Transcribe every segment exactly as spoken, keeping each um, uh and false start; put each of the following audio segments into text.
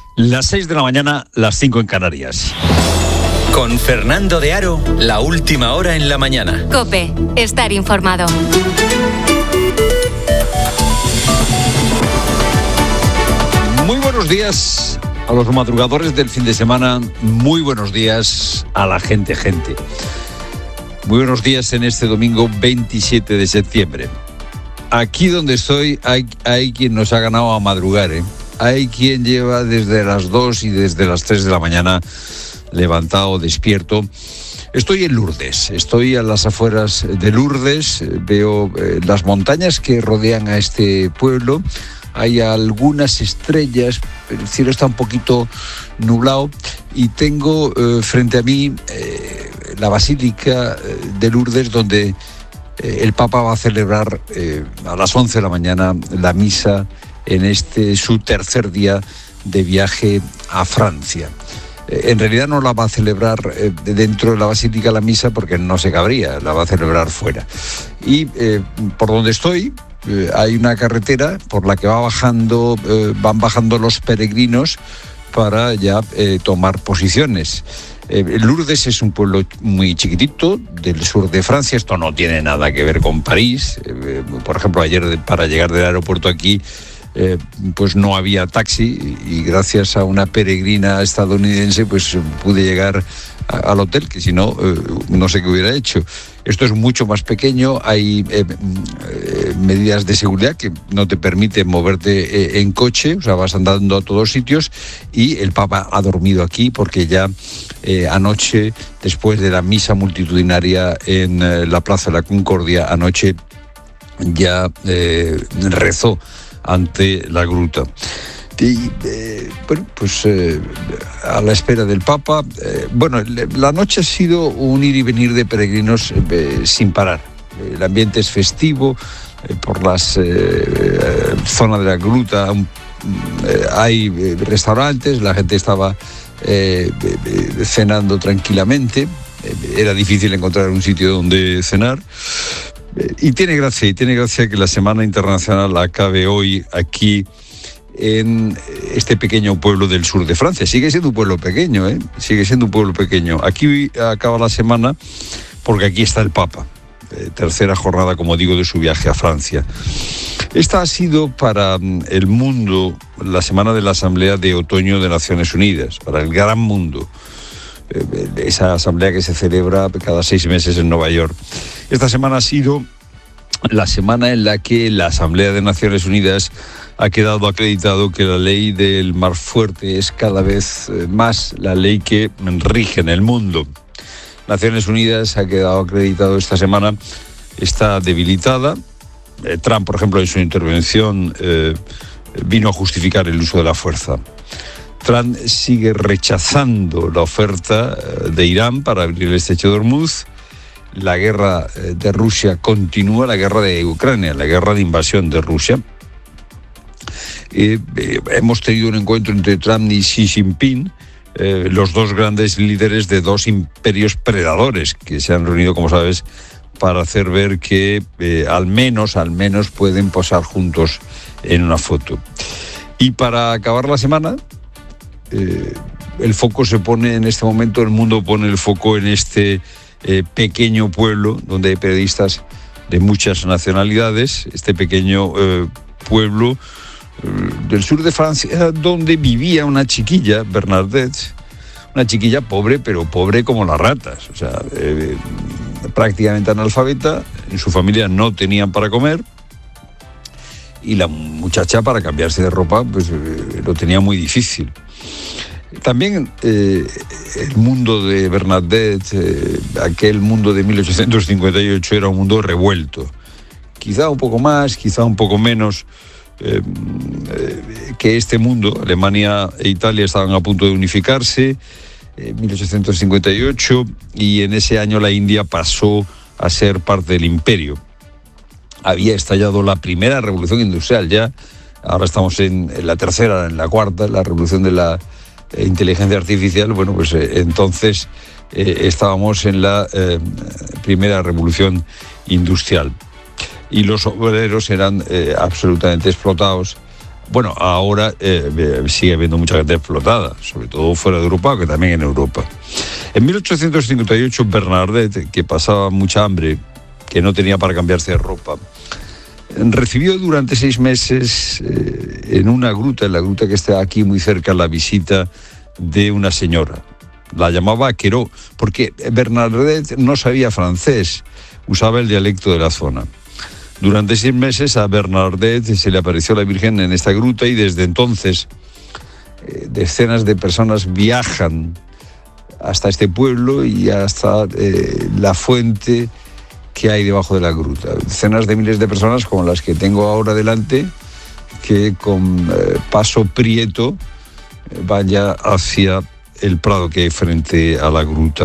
Las seis de la mañana, las cinco en Canarias. Con Fernando de Aro, la última hora en la mañana. COPE, estar informado. Muy buenos días a los madrugadores del fin de semana. Muy buenos días a la gente, gente. Muy buenos días en este domingo veintisiete de septiembre. Aquí donde estoy hay, hay quien nos ha ganado a madrugar, ¿eh? Hay quien lleva desde las dos y desde las tres de la mañana levantado, despierto. Estoy en Lourdes, estoy a las afueras de Lourdes, veo eh, las montañas que rodean a este pueblo. Hay algunas estrellas, el cielo está un poquito nublado y tengo eh, frente a mí eh, la Basílica de Lourdes, donde eh, el Papa va a celebrar eh, a las once de la mañana la misa en este su tercer día de viaje a Francia. Eh, en realidad no la va a celebrar eh, dentro de la Basílica la misa porque no se cabría, la va a celebrar fuera. Y eh, por donde estoy, Eh, hay una carretera por la que va bajando, eh, van bajando los peregrinos para ya eh, tomar posiciones. Eh, Lourdes es un pueblo muy chiquitito del sur de Francia. Esto no tiene nada que ver con París. Eh, por ejemplo, ayer para llegar del aeropuerto aquí, eh, pues no había taxi y gracias a una peregrina estadounidense pues pude llegar a, al hotel, que si no, eh, no sé qué hubiera hecho. Esto es mucho más pequeño, hay eh, eh, medidas de seguridad que no te permiten moverte eh, en coche, o sea, vas andando a todos sitios, y el Papa ha dormido aquí porque ya eh, anoche, después de la misa multitudinaria en eh, la Plaza de la Concordia, anoche ya eh, rezó ante la gruta. Y, eh, bueno, pues eh, a la espera del Papa. Eh, bueno, la noche ha sido un ir y venir de peregrinos eh, sin parar. El ambiente es festivo, eh, por las eh, zonas de la gruta eh, hay eh, restaurantes, la gente estaba eh, eh, cenando tranquilamente. Eh, era difícil encontrar un sitio donde cenar. Eh, y tiene gracia, y tiene gracia que la Semana Internacional acabe hoy aquí en este pequeño pueblo del sur de Francia. Sigue siendo un pueblo pequeño, ¿eh? Sigue siendo un pueblo pequeño. Aquí acaba la semana porque aquí está el Papa. Eh, tercera jornada, como digo, de su viaje a Francia. Esta ha sido para el mundo la semana de la Asamblea de Otoño de Naciones Unidas, para el gran mundo. Eh, esa asamblea que se celebra cada seis meses en Nueva York. Esta semana ha sido la semana en la que la Asamblea de Naciones Unidas ha quedado acreditado que la ley del mar fuerte es cada vez más la ley que rige en el mundo. Naciones Unidas ha quedado acreditado esta semana, está debilitada. Eh, Trump, por ejemplo, en su intervención eh, vino a justificar el uso de la fuerza. Trump sigue rechazando la oferta de Irán para abrir el estrecho de Hormuz. La guerra de Rusia continúa, la guerra de Ucrania, la guerra de invasión de Rusia. Eh, eh, hemos tenido un encuentro entre Trump y Xi Jinping, eh, los dos grandes líderes de dos imperios predadores que se han reunido, como sabes, para hacer ver que eh, al menos, al menos pueden posar juntos en una foto. Y para acabar la semana, eh, el foco se pone en este momento, el mundo pone el foco en este eh, pequeño pueblo donde hay periodistas de muchas nacionalidades, este pequeño eh, pueblo del sur de Francia, donde vivía una chiquilla, Bernadette, una chiquilla pobre, pero pobre como las ratas, o sea, eh, prácticamente analfabeta. En su familia no tenían para comer y la muchacha, para cambiarse de ropa, pues eh, lo tenía muy difícil. También eh, el mundo de Bernadette, eh, aquel mundo de mil ochocientos cincuenta y ocho, era un mundo revuelto, quizá un poco más, quizá un poco menos Eh, eh, que este mundo. Alemania e Italia estaban a punto de unificarse en mil ochocientos cincuenta y ocho, y en ese año la India pasó a ser parte del imperio. Había estallado la primera revolución industrial ya, ahora estamos en, en la tercera, en la cuarta, la revolución de la eh, inteligencia artificial. Bueno, pues eh, entonces eh, estábamos en la eh, primera revolución industrial. Y los obreros eran eh, absolutamente explotados, Bueno, ahora eh, sigue habiendo mucha gente explotada, sobre todo fuera de Europa, que también en Europa. En mil ochocientos cincuenta y ocho, Bernadette, que pasaba mucha hambre, que no tenía para cambiarse de ropa, recibió durante seis meses eh, en una gruta, en la gruta que está aquí muy cerca, la visita de una señora. La llamaba Queró, porque Bernadette no sabía francés, usaba el dialecto de la zona. Durante seis meses a Bernadette se le apareció la Virgen en esta gruta y desde entonces eh, decenas de personas viajan hasta este pueblo y hasta eh, la fuente que hay debajo de la gruta. Decenas de miles de personas como las que tengo ahora delante, que con eh, paso prieto eh, van ya hacia el prado que hay frente a la gruta.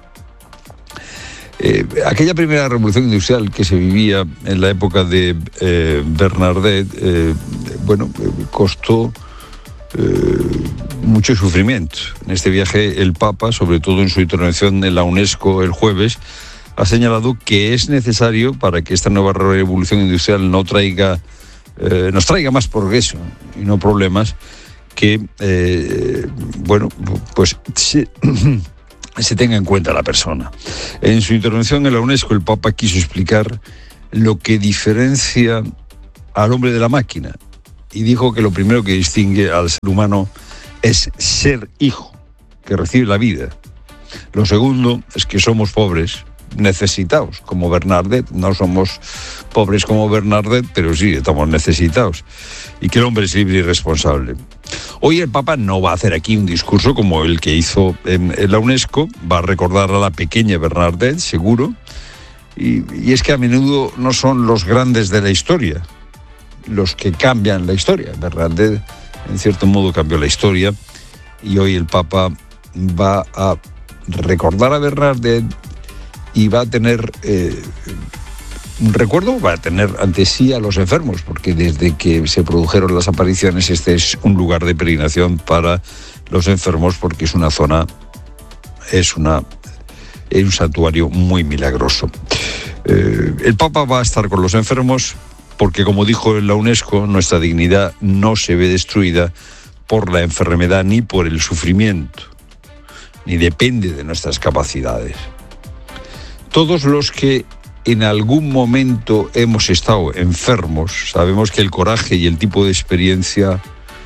Eh, aquella primera revolución industrial que se vivía en la época de eh, Bernadette, eh, bueno, costó eh, mucho sufrimiento. En este viaje el Papa, sobre todo en su intervención en la UNESCO el jueves, ha señalado que es necesario, para que esta nueva revolución industrial no traiga, eh, nos traiga más progreso y no problemas, que, eh, bueno, pues se, se tenga en cuenta la persona. En su intervención en la UNESCO, el Papa quiso explicar lo que diferencia al hombre de la máquina y dijo que lo primero que distingue al ser humano es ser hijo, que recibe la vida. Lo segundo es que somos pobres, necesitados, como Bernadette. No somos pobres como Bernadette, pero sí estamos necesitados. Y que el hombre es libre y responsable. Hoy el Papa no va a hacer aquí un discurso como el que hizo en, en la UNESCO, va a recordar a la pequeña Bernadette, seguro, y, y es que a menudo no son los grandes de la historia los que cambian la historia. Bernadette, en cierto modo, cambió la historia, y hoy el Papa va a recordar a Bernadette y va a tener eh, un recuerdo, va a tener ante sí a los enfermos, porque desde que se produjeron las apariciones este es un lugar de peregrinación para los enfermos, porque es una zona, es, una, es un santuario muy milagroso. Eh, el Papa va a estar con los enfermos porque, como dijo en la UNESCO, nuestra dignidad no se ve destruida por la enfermedad ni por el sufrimiento, ni depende de nuestras capacidades. Todos los que en algún momento hemos estado enfermos sabemos que el coraje y el tipo de experiencia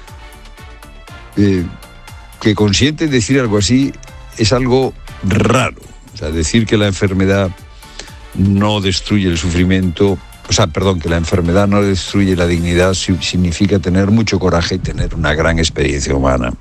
eh, que consiente decir algo así es algo raro. O sea, decir que la enfermedad no destruye el sufrimiento, o sea, perdón, que la enfermedad no destruye la dignidad significa tener mucho coraje y tener una gran experiencia humana.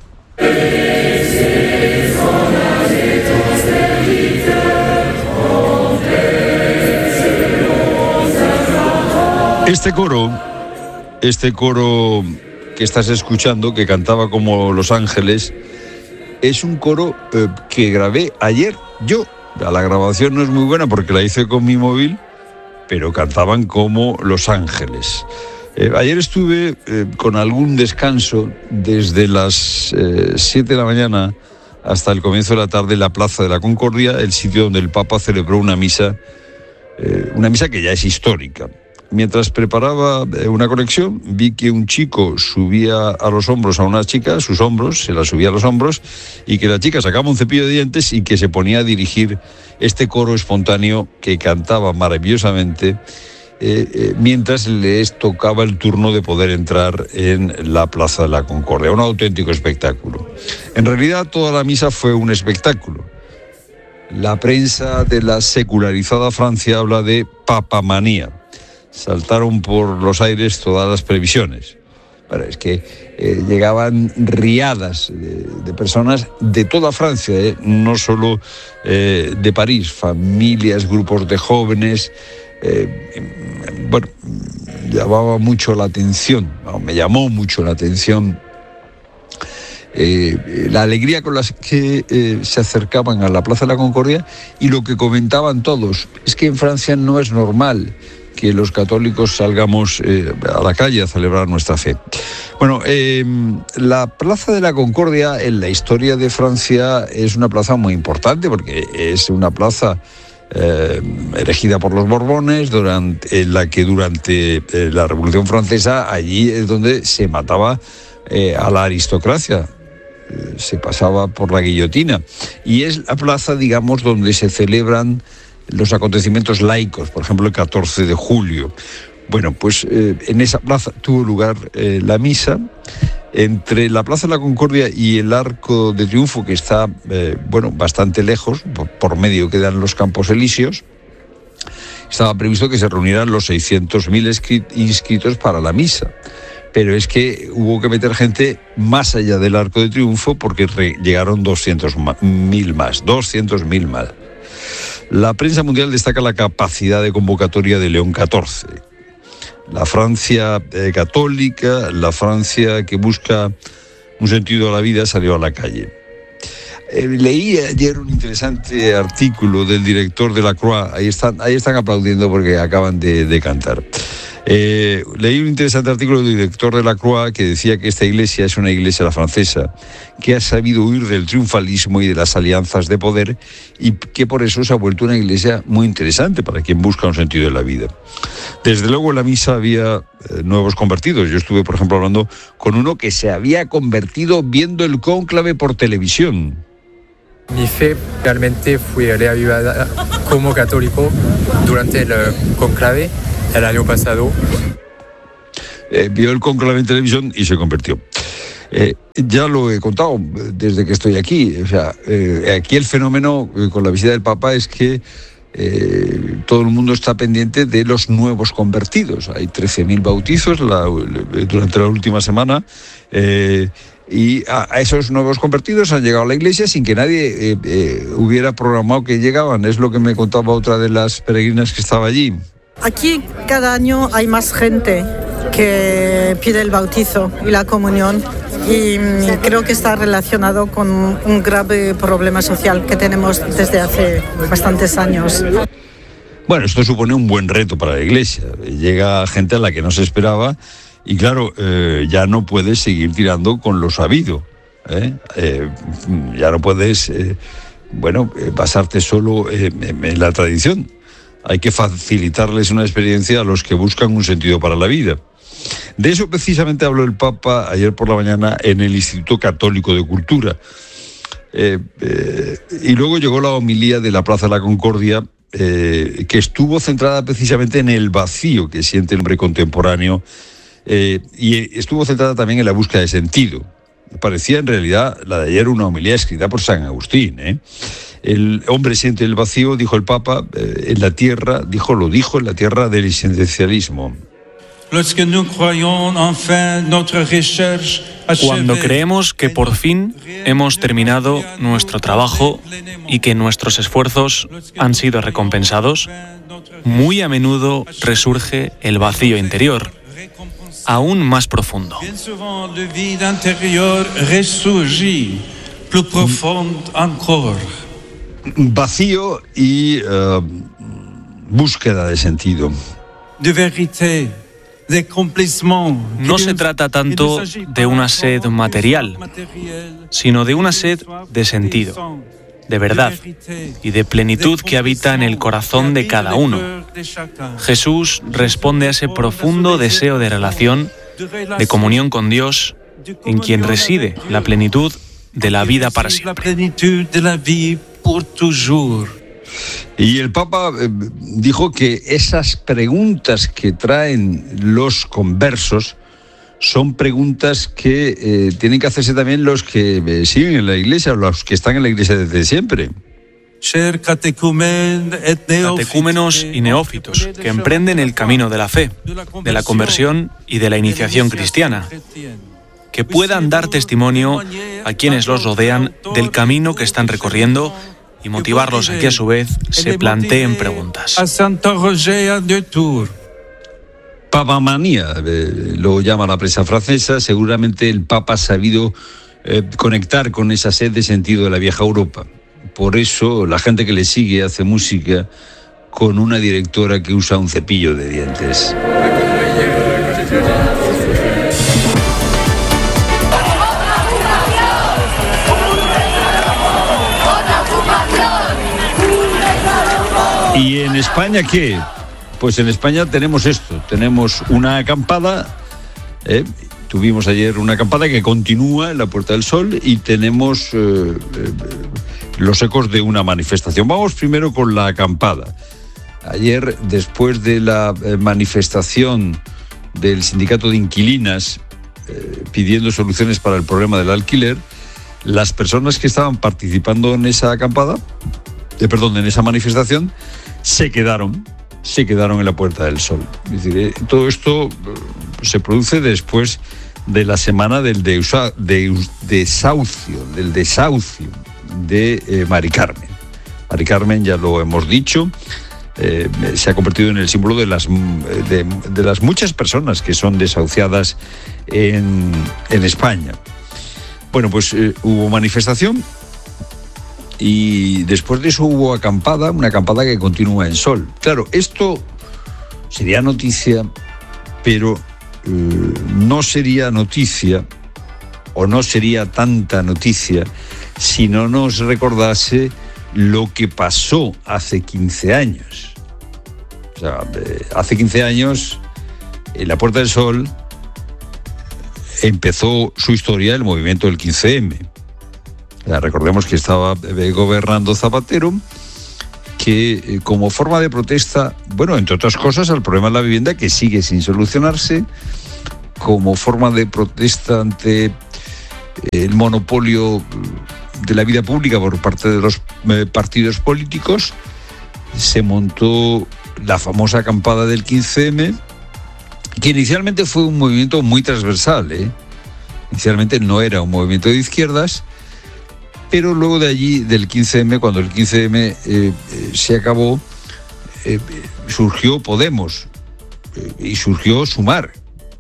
Este coro, este coro que estás escuchando, que cantaba como Los Ángeles, es un coro eh, que grabé ayer yo. La grabación no es muy buena porque la hice con mi móvil, pero cantaban como Los Ángeles. Eh, ayer estuve eh, con algún descanso desde las eh, siete de la mañana hasta el comienzo de la tarde en la Plaza de la Concordia, el sitio donde el Papa celebró una misa, eh, una misa que ya es histórica. Mientras preparaba una conexión, vi que un chico subía a los hombros a una chica, a sus hombros, se la subía a los hombros, y que la chica sacaba un cepillo de dientes y que se ponía a dirigir este coro espontáneo que cantaba maravillosamente eh, eh, mientras les tocaba el turno de poder entrar en la Plaza de la Concordia. Un auténtico espectáculo. En realidad, toda la misa fue un espectáculo. La prensa de la secularizada Francia habla de papamanía. Saltaron por los aires todas las previsiones. Bueno, es que eh, llegaban riadas de, de personas de toda Francia, eh, no solo eh, de París, familias, grupos de jóvenes. Eh, bueno, llamaba mucho la atención, no, me llamó mucho la atención eh, la alegría con la que eh, se acercaban a la Plaza de la Concordia, y lo que comentaban todos es que en Francia no es normal que los católicos salgamos eh, a la calle a celebrar nuestra fe. Bueno, eh, la Plaza de la Concordia en la historia de Francia es una plaza muy importante porque es una plaza eh, erigida por los Borbones, durante, en la que durante eh, la Revolución Francesa allí es donde se mataba eh, a la aristocracia, eh, se pasaba por la guillotina, y es la plaza, digamos, donde se celebran los acontecimientos laicos, por ejemplo el catorce de julio. Bueno, pues eh, en esa plaza tuvo lugar eh, la misa. Entre la Plaza de la Concordia y el Arco de Triunfo, que está eh, bueno, bastante lejos, por, por medio quedan los Campos Elíseos, estaba previsto que se reunieran los seiscientos mil inscritos para la misa. Pero es que hubo que meter gente más allá del Arco de Triunfo porque re- llegaron doscientos mil más, doscientos mil más. La prensa mundial destaca la capacidad de convocatoria de León catorce. La Francia eh, católica, la Francia que busca un sentido a la vida, salió a la calle. Eh, leí ayer un interesante artículo del director de la Croix, ahí están, ahí están aplaudiendo porque acaban de, de cantar. Eh, leí un interesante artículo del director de la Croix que decía que esta iglesia es una iglesia, la francesa, que ha sabido huir del triunfalismo y de las alianzas de poder y que por eso se ha vuelto una iglesia muy interesante para quien busca un sentido de la vida. Desde luego en la misa había eh, nuevos convertidos. Yo estuve, por ejemplo, hablando con uno que se había convertido viendo el cónclave por televisión. Mi fe realmente fue reavivada como católico durante el cónclave el año pasado. Eh, vio el cónclave en televisión y se convirtió. Eh, ya lo he contado desde que estoy aquí. O sea, eh, aquí el fenómeno eh, con la visita del Papa es que eh, todo el mundo está pendiente de los nuevos convertidos. Hay trece mil bautizos la, durante la última semana. Eh, Y a esos nuevos convertidos han llegado a la iglesia sin que nadie eh, eh, hubiera programado que llegaban. Es lo que me contaba otra de las peregrinas que estaba allí. Aquí cada año hay más gente que pide el bautizo y la comunión y creo que está relacionado con un grave problema social que tenemos desde hace bastantes años. Bueno, esto supone un buen reto para la iglesia. Llega gente a la que no se esperaba. Y claro, eh, ya no puedes seguir tirando con lo sabido, ¿eh? Eh, ya no puedes, eh, bueno, eh, basarte solo eh, en, en la tradición. Hay que facilitarles una experiencia a los que buscan un sentido para la vida. De eso precisamente habló el Papa ayer por la mañana en el Instituto Católico de Cultura. Eh, eh, y luego llegó la homilía de la Plaza de la Concordia, eh, que estuvo centrada precisamente en el vacío que siente el hombre contemporáneo. Eh, y estuvo centrada también en la búsqueda de sentido. Parecía en realidad la de ayer una homilía escrita por San Agustín, ¿eh? El hombre siente el vacío, dijo el Papa, eh, en la tierra, dijo, lo dijo, en la tierra del existencialismo. Cuando creemos que por fin hemos terminado nuestro trabajo y que nuestros esfuerzos han sido recompensados, muy a menudo resurge el vacío interior, aún más profundo. Vacío y uh, búsqueda de sentido. No se trata tanto de una sed material, sino de una sed de sentido, de verdad y de plenitud que habita en el corazón de cada uno. Jesús responde a ese profundo deseo de relación, de comunión con Dios, en quien reside la plenitud de la vida para siempre. Y el Papa eh, dijo que esas preguntas que traen los conversos son preguntas que eh, tienen que hacerse también los que eh, siguen en la iglesia, los que están en la iglesia desde siempre. Catecúmenos y neófitos que emprenden el camino de la fe, de la conversión y de la iniciación cristiana, que puedan dar testimonio a quienes los rodean del camino que están recorriendo y motivarlos a que a su vez se planteen preguntas. Papamanía, eh, lo llama la prensa francesa. Seguramente el Papa ha sabido eh, conectar con esa sed de sentido de la vieja Europa. Por eso la gente que le sigue hace música con una directora que usa un cepillo de dientes. España qué? Pues en España tenemos esto, tenemos una acampada, ¿eh? Tuvimos ayer una acampada que continúa en la Puerta del Sol y tenemos eh, eh, los ecos de una manifestación. Vamos primero con la acampada. Ayer, después de la eh, manifestación del sindicato de inquilinas eh, pidiendo soluciones para el problema del alquiler, las personas que estaban participando en esa acampada, eh, perdón, en esa manifestación, se quedaron, se quedaron en la Puerta del Sol. Es decir, eh, todo esto eh, se produce después de la semana del deusa, de, desahucio, del desahucio de eh, Mari Carmen. Mari Carmen, ya lo hemos dicho, eh, se ha convertido en el símbolo de las, de, de las muchas personas que son desahuciadas en, en España. Bueno, pues eh, hubo manifestación y después de eso hubo acampada, una acampada que continúa en Sol. Claro, esto sería noticia, pero eh, no sería noticia o no sería tanta noticia si no nos recordase lo que pasó hace quince años. O sea, eh, hace quince años, en la Puerta del Sol, empezó su historia el movimiento del quince eme. Ya, recordemos que estaba gobernando Zapatero, que eh, como forma de protesta, bueno, entre otras cosas, al problema de la vivienda que sigue sin solucionarse, como forma de protesta ante el monopolio de la vida pública por parte de los eh, partidos políticos, se montó la famosa acampada del quince eme, que inicialmente fue un movimiento muy transversal, ¿eh? Inicialmente no era un movimiento de izquierdas, pero luego de allí, del quince eme, cuando el quince eme eh, eh, se acabó, eh, surgió Podemos eh, y surgió Sumar.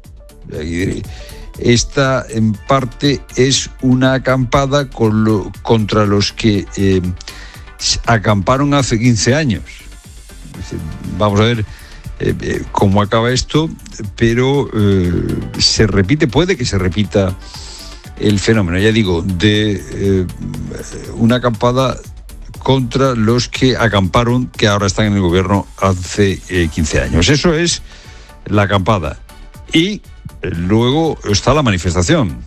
Esta, en parte, es una acampada con lo, contra los que eh, acamparon hace quince años. Vamos a ver eh, eh, cómo acaba esto, pero eh, se repite, puede que se repita el fenómeno, ya digo, de eh, una acampada contra los que acamparon, que ahora están en el gobierno hace eh, quince años. Eso es la acampada. Y eh, luego está la manifestación.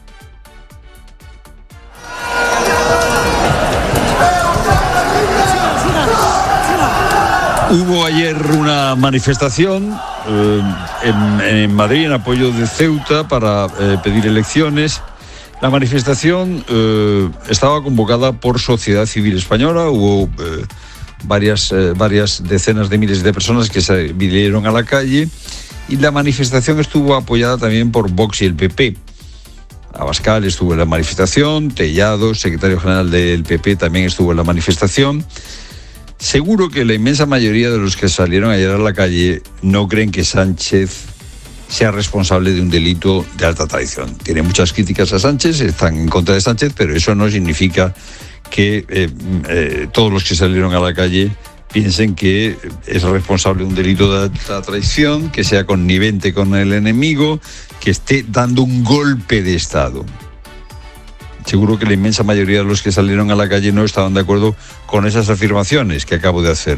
Hubo ayer una manifestación eh, en, en Madrid en apoyo de Ceuta para eh, pedir elecciones. La manifestación eh, estaba convocada por Sociedad Civil Española. Hubo eh, varias, eh, varias decenas de miles de personas que se vinieron a la calle y la manifestación estuvo apoyada también por Vox y el P P. Abascal estuvo en la manifestación, Tellado, secretario general del P P, también estuvo en la manifestación. Seguro que la inmensa mayoría de los que salieron ayer a la calle no creen que Sánchez sea responsable de un delito de alta traición. Tiene muchas críticas a Sánchez, están en contra de Sánchez, pero eso no significa que eh, eh, todos los que salieron a la calle piensen que es responsable de un delito de alta traición, que sea connivente con el enemigo, que esté dando un golpe de Estado. Seguro que la inmensa mayoría de los que salieron a la calle no estaban de acuerdo con esas afirmaciones que acabo de hacer.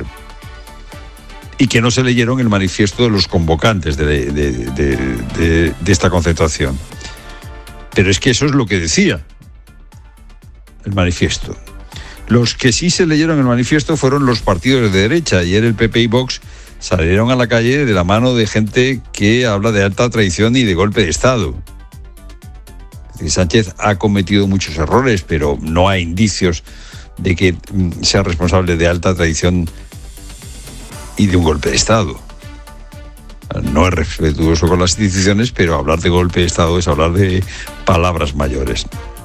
Y que no se leyeron el manifiesto de los convocantes de, de, de, de, de esta concentración. Pero es que eso es lo que decía el manifiesto. Los que sí se leyeron el manifiesto fueron los partidos de derecha. Ayer el P P y Vox salieron a la calle de la mano de gente que habla de alta traición y de golpe de Estado. Sánchez ha cometido muchos errores, pero no hay indicios de que sea responsable de alta traición y de un golpe de Estado. No es respetuoso con las instituciones, pero hablar de golpe de Estado es hablar de palabras mayores.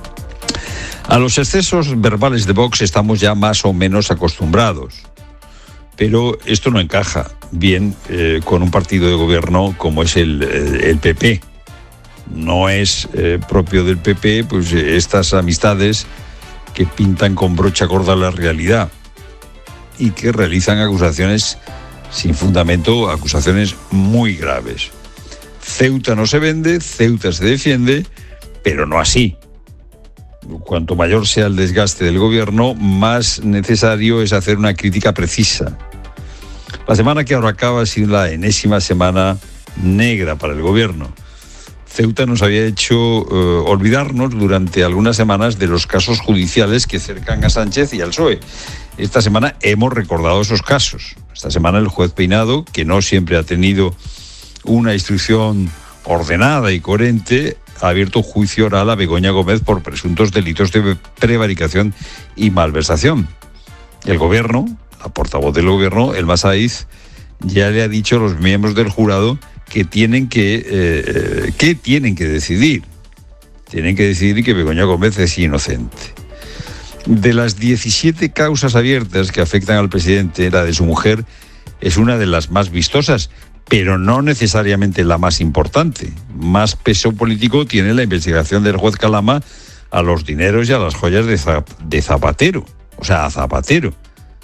A los excesos verbales de Vox estamos ya más o menos acostumbrados, pero esto no encaja bien eh, con un partido de gobierno como es el, el P P. No es eh, propio del P P pues estas amistades que pintan con brocha gorda la realidad y que realizan acusaciones sin fundamento, acusaciones muy graves. Ceuta no se vende, Ceuta se defiende, pero no así. Cuanto mayor sea el desgaste del gobierno, más necesario es hacer una crítica precisa. La semana que ahora acaba ha sido la enésima semana negra para el gobierno. Ceuta nos había hecho eh, olvidarnos durante algunas semanas de los casos judiciales que cercan a Sánchez y al P S O E. Esta semana hemos recordado esos casos. Esta semana el juez Peinado, que no siempre ha tenido una instrucción ordenada y coherente, ha abierto juicio oral a Begoña Gómez por presuntos delitos de prevaricación y malversación. El gobierno, la portavoz del gobierno, Elma Saiz, ya le ha dicho a los miembros del jurado que tienen que, eh, que tienen que decidir. Tienen que decidir que Begoña Gómez es inocente. De las diecisiete causas abiertas que afectan al presidente, la de su mujer es una de las más vistosas, pero no necesariamente la más importante. Más peso político tiene la investigación del juez Calama a los dineros y a las joyas de, Zap- de Zapatero. O sea, a Zapatero.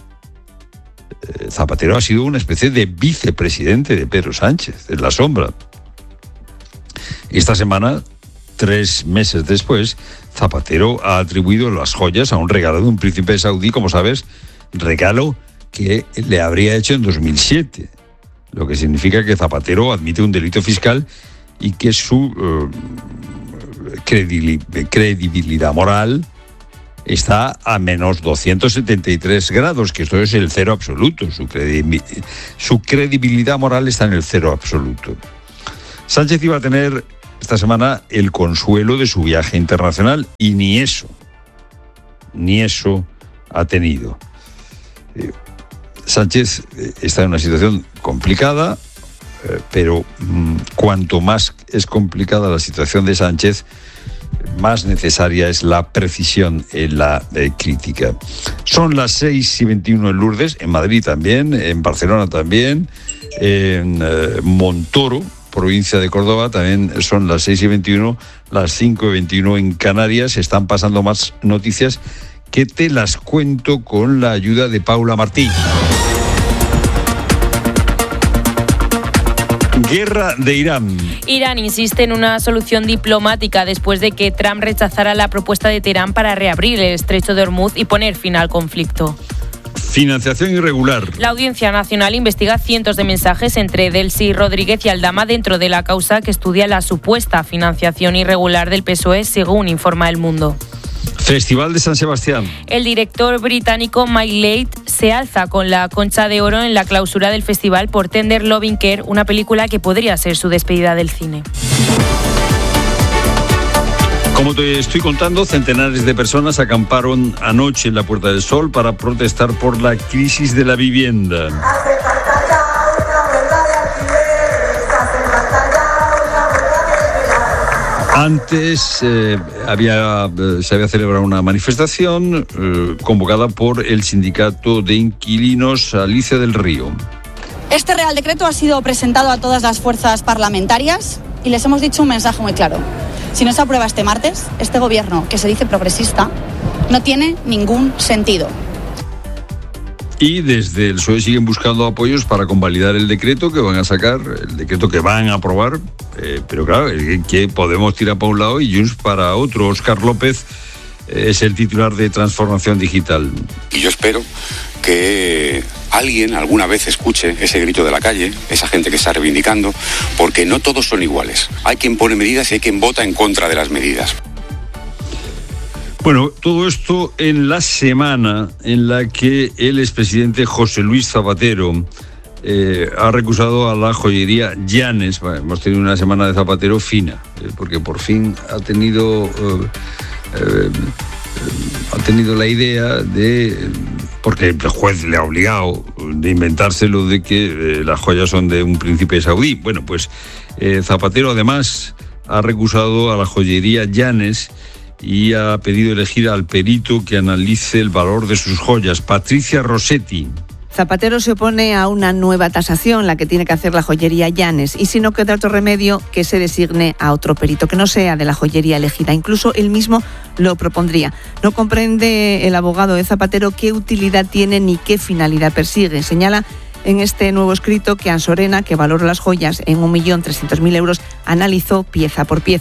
Zapatero ha sido una especie de vicepresidente de Pedro Sánchez, en la sombra. Esta semana, tres meses después, Zapatero ha atribuido las joyas a un regalo de un príncipe saudí, como sabes, regalo que le habría hecho en dos mil siete, lo que significa que Zapatero admite un delito fiscal y que su eh, credibilidad moral está a menos doscientos setenta y tres grados, que esto es el cero absoluto. Su, credi- su credibilidad moral está en el cero absoluto. Sánchez iba a tener esta semana el consuelo de su viaje internacional y ni eso, ni eso ha tenido. Eh, Sánchez está en una situación complicada, eh, pero mmm, cuanto más es complicada la situación de Sánchez, más necesaria es la precisión en la eh, crítica. Son las seis y veintiuno en Lourdes, en Madrid también, en Barcelona también, en eh, Montoro, provincia de Córdoba, también son las seis y veintiuno, las cinco y veintiuno en Canarias. Están pasando más noticias que te las cuento con la ayuda de Paula Martí. Guerra de Irán. Irán insiste en una solución diplomática después de que Trump rechazara la propuesta de Teherán para reabrir el estrecho de Hormuz y poner fin al conflicto. Financiación irregular. La Audiencia Nacional investiga cientos de mensajes entre Delcy Rodríguez y Aldama dentro de la causa que estudia la supuesta financiación irregular del P S O E, según informa El Mundo. Festival de San Sebastián. El director británico Mike Leigh se alza con la Concha de Oro en la clausura del festival por Tender Loving Care, una película que podría ser su despedida del cine. Como te estoy contando, centenares de personas acamparon anoche en la Puerta del Sol para protestar por la crisis de la vivienda. Antes eh, había, eh, se había celebrado una manifestación eh, convocada por el sindicato de inquilinos Alicia del Río. Este Real Decreto ha sido presentado a todas las fuerzas parlamentarias y les hemos dicho un mensaje muy claro. Si no se aprueba este martes, este gobierno, que se dice progresista, no tiene ningún sentido. Y desde el P S O E siguen buscando apoyos para convalidar el decreto que van a sacar, el decreto que van a aprobar, eh, pero claro, que Podemos tirar para un lado y Junts para otro. Óscar López eh, es el titular de Transformación Digital. Y yo espero que alguien alguna vez escuche ese grito de la calle, esa gente que está reivindicando, porque no todos son iguales. Hay quien pone medidas y hay quien vota en contra de las medidas. Bueno, todo esto en la semana en la que el expresidente José Luis Zapatero eh, ha recusado a la joyería Llanes. Bueno, hemos tenido una semana de Zapatero fina, eh, porque por fin ha tenido, eh, eh, ha tenido la idea de, porque el juez le ha obligado, de inventárselo de que eh, las joyas son de un príncipe saudí. Bueno, pues eh, Zapatero además ha recusado a la joyería Llanes y ha pedido elegir al perito que analice el valor de sus joyas. Patricia Rossetti. Zapatero se opone a una nueva tasación, la que tiene que hacer la joyería Llanes, y si no queda otro remedio, que se designe a otro perito, que no sea de la joyería elegida. Incluso él mismo lo propondría. No comprende el abogado de Zapatero qué utilidad tiene ni qué finalidad persigue. Señala en este nuevo escrito que Ansorena, que valoró las joyas en un millón trescientos mil euros, analizó pieza por pieza.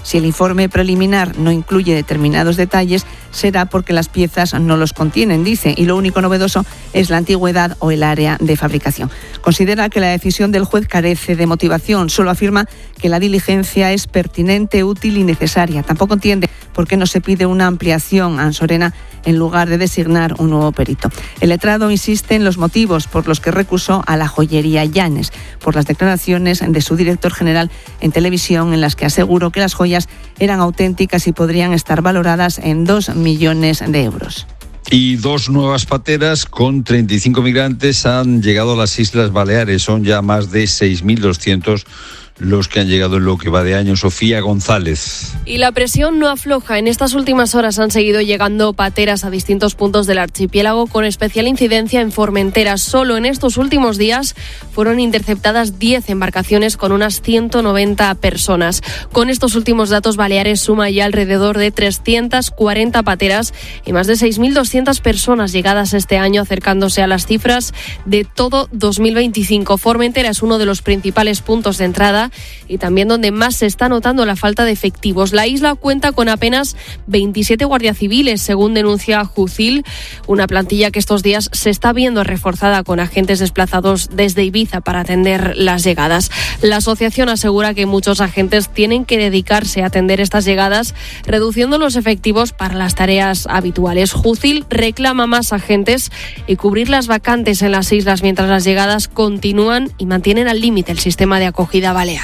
Si el informe preliminar no incluye determinados detalles, será porque las piezas no los contienen, dice, y lo único novedoso es la antigüedad o el área de fabricación. Considera que la decisión del juez carece de motivación, solo afirma que la diligencia es pertinente, útil y necesaria. Tampoco entiende por qué no se pide una ampliación a Ansorena en lugar de designar un nuevo perito. El letrado insiste en los motivos por los que recusó a la joyería Llanes, por las declaraciones de su director general en televisión en las que aseguró que las joyas eran auténticas y podrían estar valoradas en dos millones de euros. Y dos nuevas pateras con treinta y cinco migrantes han llegado a las Islas Baleares. Son ya más de seis mil doscientos los que han llegado en lo que va de año. Sofía González. Y la presión no afloja. En estas últimas horas han seguido llegando pateras a distintos puntos del archipiélago, con especial incidencia en Formentera. Solo en estos últimos días fueron interceptadas diez embarcaciones con unas ciento noventa personas. Con estos últimos datos, Baleares suma ya alrededor de trescientas cuarenta pateras y más de seis mil doscientas personas llegadas este año, acercándose a las cifras de todo dos mil veinticinco. Formentera es uno de los principales puntos de entrada y también donde más se está notando la falta de efectivos. La isla cuenta con apenas veintisiete guardias civiles, según denuncia Jucil, una plantilla que estos días se está viendo reforzada con agentes desplazados desde Ibiza para atender las llegadas. La asociación asegura que muchos agentes tienen que dedicarse a atender estas llegadas, reduciendo los efectivos para las tareas habituales. Jucil reclama más agentes y cubrir las vacantes en las islas mientras las llegadas continúan y mantienen al límite el sistema de acogida balear.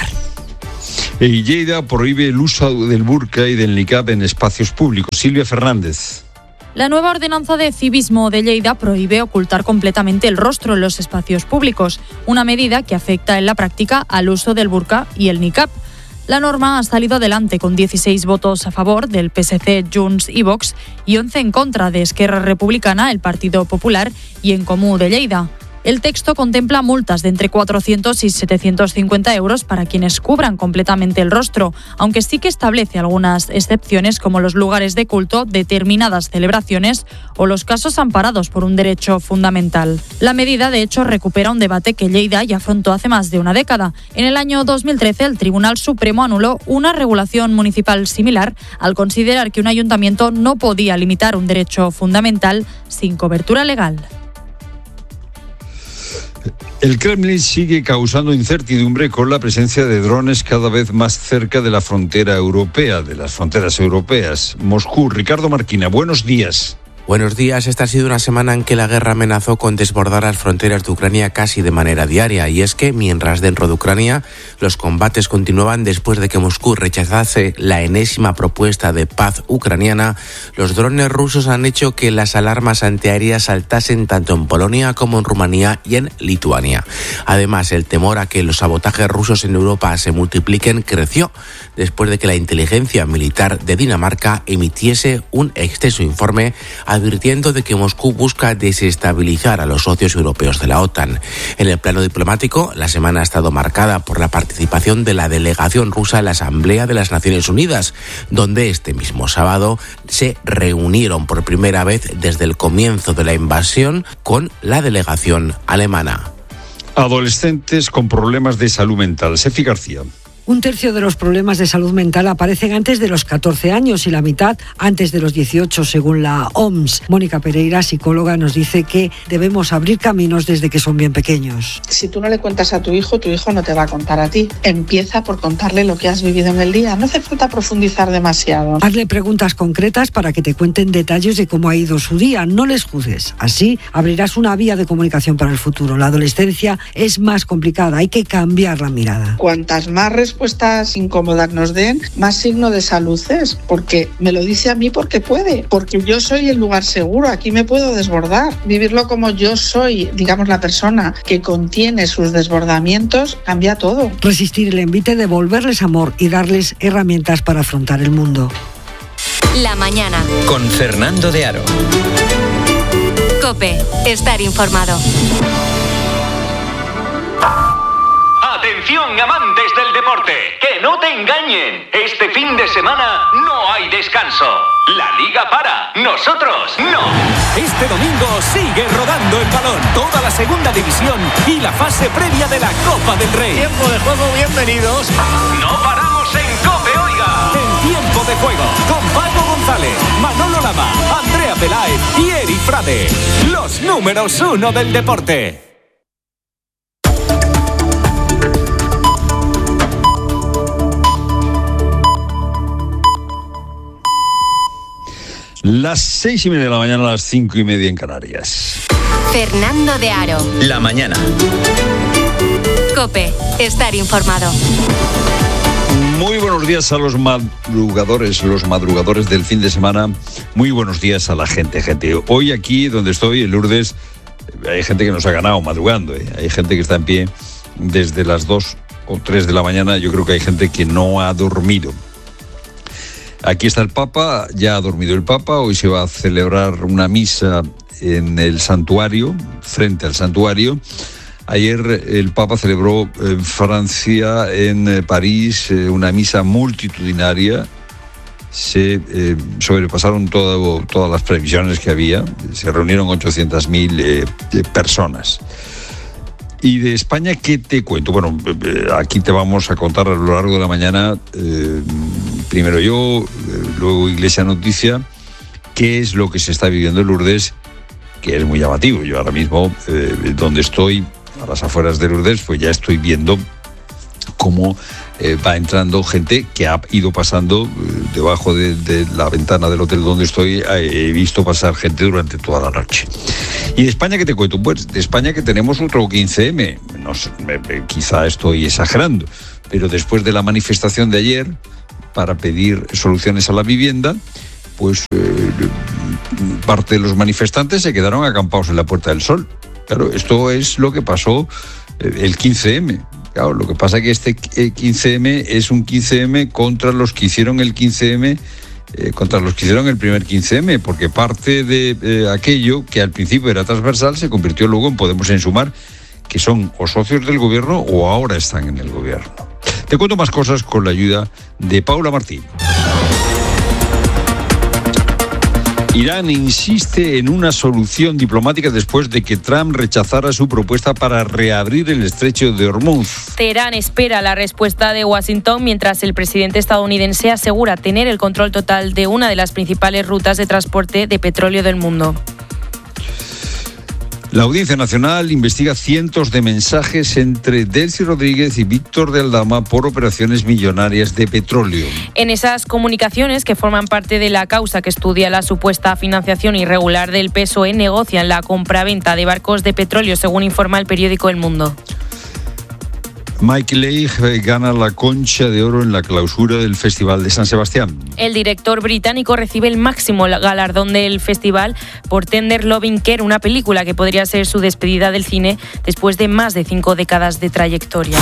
Y Lleida prohíbe el uso del burka y del niqab en espacios públicos. Silvia Fernández. La nueva ordenanza de civismo de Lleida prohíbe ocultar completamente el rostro en los espacios públicos, una medida que afecta en la práctica al uso del burka y el niqab. La norma ha salido adelante con dieciséis votos a favor del P S C, Junts y Vox y once en contra de Esquerra Republicana, el Partido Popular y En Comú de Lleida. El texto contempla multas de entre cuatrocientos y setecientos cincuenta euros para quienes cubran completamente el rostro, aunque sí que establece algunas excepciones como los lugares de culto, determinadas celebraciones o los casos amparados por un derecho fundamental. La medida, de hecho, recupera un debate que Lleida ya afrontó hace más de una década. En el año dos mil trece, el Tribunal Supremo anuló una regulación municipal similar al considerar que un ayuntamiento no podía limitar un derecho fundamental sin cobertura legal. El Kremlin sigue causando incertidumbre con la presencia de drones cada vez más cerca de la frontera europea, de las fronteras europeas. Moscú, Ricardo Marquina, buenos días. Buenos días. Esta ha sido una semana en que la guerra amenazó con desbordar las fronteras de Ucrania casi de manera diaria. Y es que, mientras dentro de Ucrania los combates continuaban después de que Moscú rechazase la enésima propuesta de paz ucraniana, los drones rusos han hecho que las alarmas antiaéreas saltasen tanto en Polonia como en Rumanía y en Lituania. Además, el temor a que los sabotajes rusos en Europa se multipliquen creció después de que la inteligencia militar de Dinamarca emitiese un extenso informe advirtiendo de que Moscú busca desestabilizar a los socios europeos de la OTAN. En el plano diplomático, la semana ha estado marcada por la participación de la delegación rusa en la Asamblea de las Naciones Unidas, donde este mismo sábado se reunieron por primera vez desde el comienzo de la invasión con la delegación alemana. Adolescentes con problemas de salud mental. Sefi García. Un tercio de los problemas de salud mental aparecen antes de los catorce años y la mitad antes de los dieciocho, según la O M S. Mónica Pereira, psicóloga, nos dice que debemos abrir caminos desde que son bien pequeños. Si tú no le cuentas a tu hijo, tu hijo no te va a contar a ti. Empieza por contarle lo que has vivido en el día. No hace falta profundizar demasiado. Hazle preguntas concretas para que te cuenten detalles de cómo ha ido su día. No les juzgues. Así abrirás una vía de comunicación para el futuro. La adolescencia es más complicada. Hay que cambiar la mirada. Cuantas más respuestas incómodas nos den, más signo de salud es, porque me lo dice a mí porque puede, porque yo soy el lugar seguro, aquí me puedo desbordar. Vivirlo como yo soy, digamos, la persona que contiene sus desbordamientos, cambia todo. Resistir el envite, devolverles amor y darles herramientas para afrontar el mundo. La mañana. Con Fernando de Aro. COPE. Estar informado. Atención, amantes del deporte, que no te engañen. Este fin de semana no hay descanso. La liga para, nosotros no. Este domingo sigue rodando el balón, toda la segunda división y la fase previa de la Copa del Rey. Tiempo de juego, bienvenidos. No paramos en COPE, oiga. En de Juego, con Paco González, Manolo Lama, Andrea Peláez y Eri Frade. Los números uno del deporte. Las seis y media de la mañana, a las cinco y media en Canarias. Fernando de Aro. La mañana. COPE. Estar informado. Muy buenos días a los madrugadores, los madrugadores del fin de semana. Muy buenos días a la gente, gente. Hoy aquí donde estoy, en Lourdes, hay gente que nos ha ganado madrugando, ¿eh? Hay gente que está en pie desde las dos o tres de la mañana. Yo creo que hay gente que no ha dormido. Aquí está el Papa, ya ha dormido el Papa. Hoy se va a celebrar una misa en el santuario, frente al santuario. Ayer el Papa celebró en Francia, en París, una misa multitudinaria. Se eh, sobrepasaron todo, todas las previsiones que había. Se reunieron ochocientas mil eh, personas. Y de España, ¿qué te cuento? Bueno, aquí te vamos a contar a lo largo de la mañana, eh, primero yo, luego Iglesia Noticia, qué es lo que se está viviendo en Lourdes, que es muy llamativo. Yo ahora mismo, eh, donde estoy, a las afueras de Lourdes, pues ya estoy viendo cómo eh, va entrando gente que ha ido pasando eh, debajo de, de la ventana del hotel donde estoy. Eh, he visto pasar gente durante toda la noche. ¿Y de España qué te cuento? Pues de España que tenemos otro quince eme. No sé, me, me, quizá estoy exagerando, pero después de la manifestación de ayer para pedir soluciones a la vivienda, pues eh, parte de los manifestantes se quedaron acampados en la Puerta del Sol. Claro, esto es lo que pasó eh, el quince eme. Claro, lo que pasa es que este quince eme es un quince eme contra los que hicieron el quince eme, eh, contra los que hicieron el primer quince eme, porque parte de eh, aquello que al principio era transversal se convirtió luego en Podemos en Sumar, que son o socios del gobierno o ahora están en el gobierno. Te cuento más cosas con la ayuda de Paula Martín. Irán insiste en una solución diplomática después de que Trump rechazara su propuesta para reabrir el estrecho de Hormuz. Teherán espera la respuesta de Washington mientras el presidente estadounidense asegura tener el control total de una de las principales rutas de transporte de petróleo del mundo. La Audiencia Nacional investiga cientos de mensajes entre Delcy Rodríguez y Víctor de Aldama por operaciones millonarias de petróleo. En esas comunicaciones, que forman parte de la causa que estudia la supuesta financiación irregular del P S O E, negocian la compraventa de barcos de petróleo, según informa el periódico El Mundo. Mike Leigh gana la Concha de Oro en la clausura del Festival de San Sebastián. El director británico recibe el máximo galardón del festival por Tender Loving Care, una película que podría ser su despedida del cine después de más de cinco décadas de trayectoria.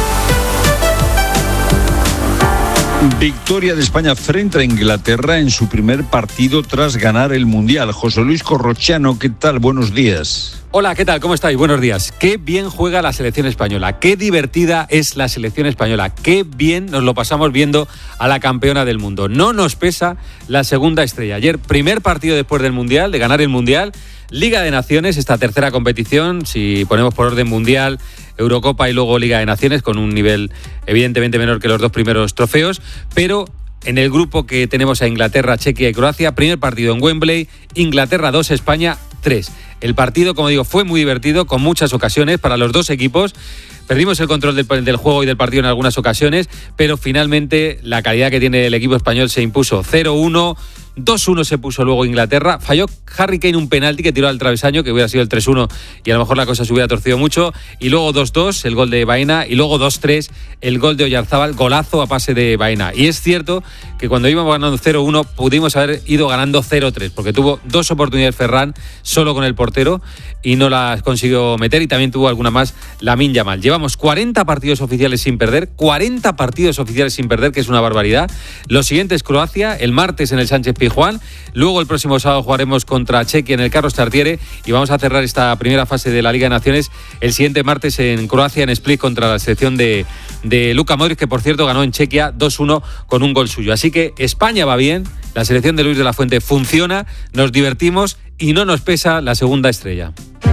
Victoria de España frente a Inglaterra en su primer partido tras ganar el Mundial. José Luis Corrochano, ¿qué tal? Buenos días. Hola, ¿qué tal? ¿Cómo estáis? Buenos días. Qué bien juega la selección española, qué divertida es la selección española, qué bien nos lo pasamos viendo a la campeona del mundo. No nos pesa la segunda estrella. Ayer, primer partido después del Mundial, de ganar el Mundial, Liga de Naciones, esta tercera competición, si ponemos por orden Mundial, Eurocopa y luego Liga de Naciones, con un nivel evidentemente menor que los dos primeros trofeos, pero en el grupo que tenemos a Inglaterra, Chequia y Croacia, primer partido en Wembley, Inglaterra dos, España tres. El partido, como digo, fue muy divertido, con muchas ocasiones para los dos equipos. Perdimos el control del, del juego y del partido en algunas ocasiones, pero finalmente la calidad que tiene el equipo español se impuso. cero uno, dos uno se puso luego Inglaterra. Falló Harry Kane un penalti que tiró al travesaño, que hubiera sido el tres uno y a lo mejor la cosa se hubiera torcido mucho. Y luego dos dos, el gol de Baena. Y luego dos tres, el gol de Oyarzábal, golazo a pase de Baena. Y es cierto que cuando íbamos ganando cero uno pudimos haber ido ganando cero tres, porque tuvo dos oportunidades Ferran solo con el portero y no las consiguió meter, y también tuvo alguna más Lamine Yamal. Llevamos cuarenta partidos oficiales sin perder, cuarenta partidos oficiales sin perder, que es una barbaridad. Los siguientes: Croacia, el martes en el Sánchez Pizjuán, luego el próximo sábado jugaremos contra Chequia en el Carlos Tartiere, y vamos a cerrar esta primera fase de la Liga de Naciones el siguiente martes en Croacia, en Split, contra la selección de, de Luka Modric, que por cierto ganó en Chequia dos uno con un gol suyo. Así que España va bien, la selección de Luis de la Fuente funciona, nos divertimos y no nos pesa la segunda estrella.